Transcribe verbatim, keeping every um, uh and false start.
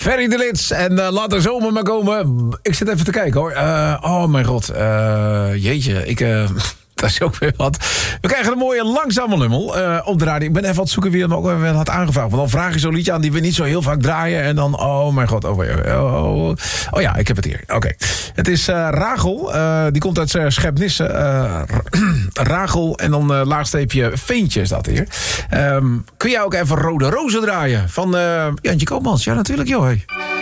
Ferry de Lits en uh, laat de zomer maar komen. Ik zit even te kijken hoor. Uh, oh mijn god. Uh, jeetje, ik... Uh, dat is ook weer wat. We krijgen een mooie langzame lummel uh, op de radio. Ik ben even aan het zoeken wie hem ook even had aangevraagd. Want dan vraag je zo'n liedje aan die we niet zo heel vaak draaien. En dan, oh mijn god. Oh, oh, oh, oh ja, ik heb het hier. Oké. Okay. Het is uh, Rachel. Uh, die komt uit uh, Schepnisse. Uh, Rachel en dan uh, laagstreepje Veentje is dat hier. Um, kun jij ook even Rode Rozen draaien? Van uh, Jantje Koopmans. Ja, natuurlijk joh. Hey.